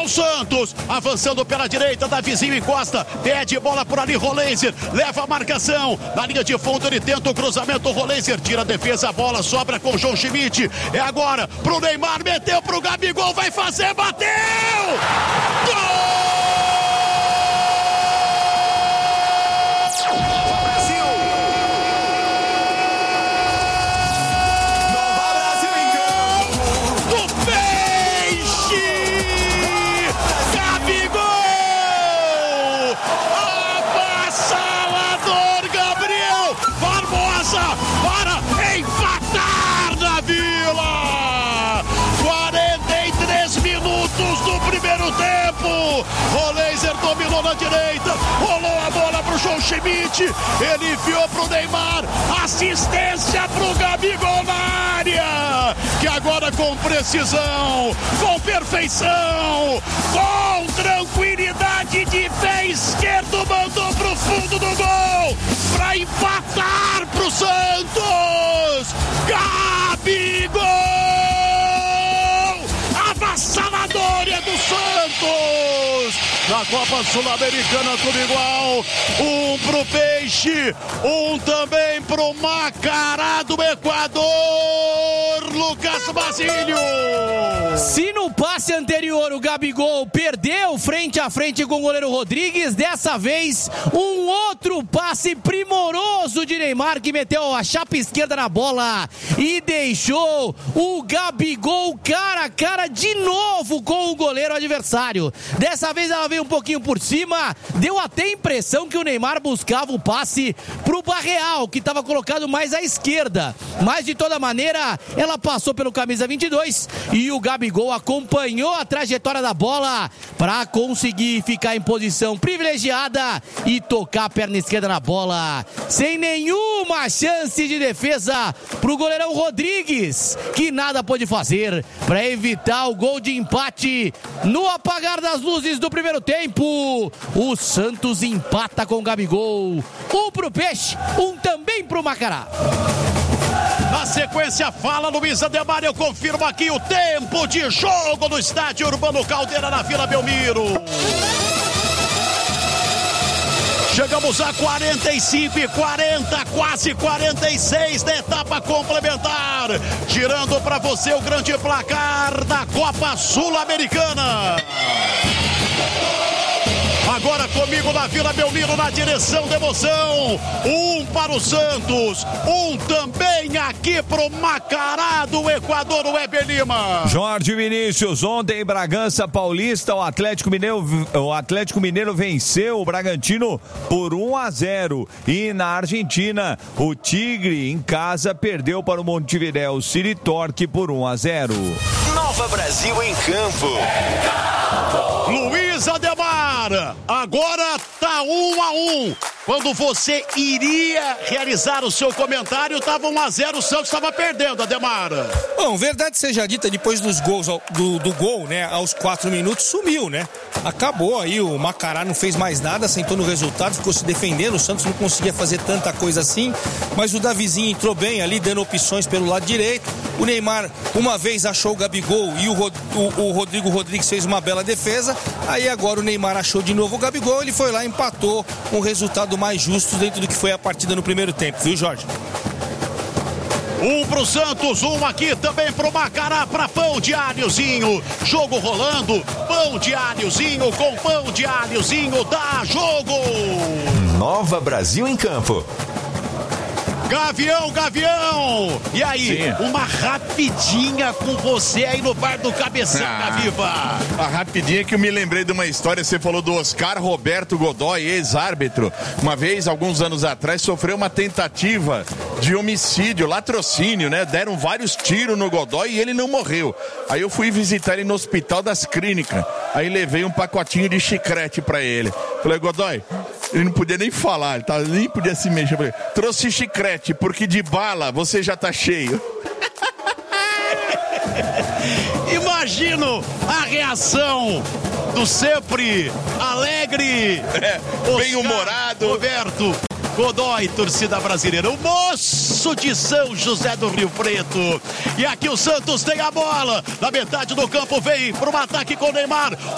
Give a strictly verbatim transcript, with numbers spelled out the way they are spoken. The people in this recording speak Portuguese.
o Santos, avançando pela direita, Davizinho encosta, pede bola por ali, Roleiser, leva a marcação, na linha de fundo ele tenta o cruzamento, Roleiser tira a defesa, a bola sobra com o João Schmidt, é agora pro Neymar, meteu pro Gabigol, vai fazer, bateu! Gol! Roleiser dominou na direita, rolou a bola pro João Schmidt, ele enfiou pro Neymar, assistência pro Gabigol na área, que agora com precisão, com perfeição, com tranquilidade de pé esquerdo, mandou pro fundo do gol, pra empatar pro Santos, Gabigol, avassaladora do Santos! Na Copa Sul-Americana tudo igual, um pro Peixe, um também pro Macará do Equador, Lucas Basílio. Se no passe anterior o Gabigol perdeu frente a frente com o goleiro Rodrigues, dessa vez um outro passe primoroso de Neymar que meteu a chapa esquerda na bola e deixou o Gabigol cara a cara de novo com o goleiro adversário. Dessa vez ela veio um pouquinho por cima, deu até a impressão que o Neymar buscava o passe pro Barreal, que estava colocado mais à esquerda, mas de toda maneira ela passou pelo camisa vinte e dois e o Gabigol acompanhou a trajetória da bola para conseguir ficar em posição privilegiada e tocar a perna esquerda na bola, sem nenhuma chance de defesa pro goleirão Rodrigues, que nada pôde fazer para evitar o gol de empate no apagar das luzes do primeiro tempo. O Santos empata com o Gabigol, um pro Peixe, um também pro Macará. Na sequência, fala Luiz Ademar, eu confirmo aqui o tempo de jogo no estádio Urbano Caldeira, na Vila Belmiro. Chegamos a quarenta e cinco e quarenta, quase quarenta e seis da etapa complementar. Tirando para você o grande placar da Copa Sul-Americana. Agora comigo na Vila Belmiro, na direção da emoção. Um para o Santos, um também aqui pro Macará do Equador, o Weber Lima. Jorge Vinícius, ontem em Bragança Paulista, o Atlético Mineiro, o Atlético Mineiro venceu o Bragantino por um a zero. E na Argentina, o Tigre em casa perdeu para o Montevideo City Torque por um a zero. Nova Brasil em campo. Luiz Ademar, agora tá um a um. Quando você iria realizar o seu comentário, estava um a zero, o Santos estava perdendo, Ademar. Bom, verdade seja dita, depois dos gols, do, do gol, né, aos quatro minutos, sumiu, né? Acabou aí, o Macará não fez mais nada, sentou no resultado, ficou se defendendo, o Santos não conseguia fazer tanta coisa assim, mas o Davizinho entrou bem ali, dando opções pelo lado direito. O Neymar, uma vez achou o Gabigol e o, o, o Rodrigo Rodrigues fez uma bela defesa, aí agora o Neymar achou de novo o Gabigol, ele foi lá e empatou um resultado mais justo dentro do que foi a partida no primeiro tempo, viu, Jorge? Um pro Santos, um aqui também pro Macará, pra pão de alhozinho. Jogo rolando, pão de alhozinho com pão de alhozinho, dá jogo! Nova Brasil em campo. Gavião, Gavião! E aí, sim, uma rapidinha com você aí no bar do Cabeção, ah, Gaviva. A rapidinha que eu me lembrei de uma história, você falou do Oscar Roberto Godoy, ex-árbitro. Uma vez, alguns anos atrás, sofreu uma tentativa de homicídio, latrocínio, né? Deram vários tiros no Godoy e ele não morreu. Aí eu fui visitar ele no Hospital das Clínicas. Aí levei um pacotinho de chiclete pra ele. Falei, Godoy, ele não podia nem falar, ele tá, nem podia se mexer. Falei, trouxe chiclete, porque de bala você já tá cheio. Imagino a reação do sempre alegre, é, bem-humorado Roberto Godoy, torcida brasileira, o moço de São José do Rio Preto. E aqui o Santos tem a bola, na metade do campo vem para um ataque com o Neymar.